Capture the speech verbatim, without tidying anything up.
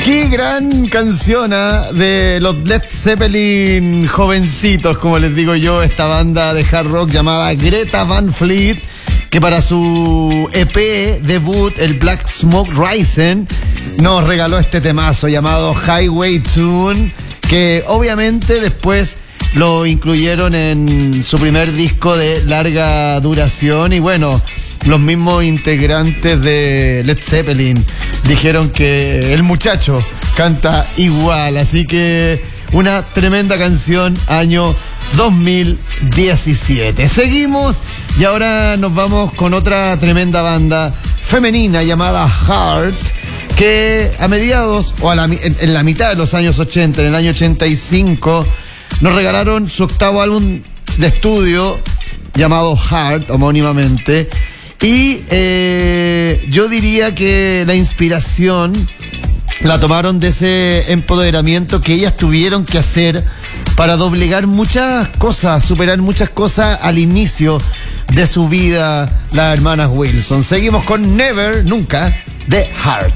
Qué gran canción, ¿eh? De los Led Zeppelin jovencitos, como les digo yo, esta banda de hard rock llamada Greta Van Fleet, que para su E P debut, el Black Smoke Rising, nos regaló este temazo llamado Highway Tune, que obviamente después lo incluyeron en su primer disco de larga duración. Y bueno, los mismos integrantes de Led Zeppelin dijeron que el muchacho canta igual, así que una tremenda canción, año dos mil diecisiete. Seguimos y ahora nos vamos con otra tremenda banda femenina llamada Heart, que a mediados o a la, en, en la mitad de los años ochenta, en el año ochenta y cinco, nos regalaron su octavo álbum de estudio llamado Heart, homónimamente. Y eh, yo diría que la inspiración la tomaron de ese empoderamiento que ellas tuvieron que hacer para doblegar muchas cosas, superar muchas cosas al inicio de su vida, las hermanas Wilson. Seguimos con Never, Nunca, de Heart.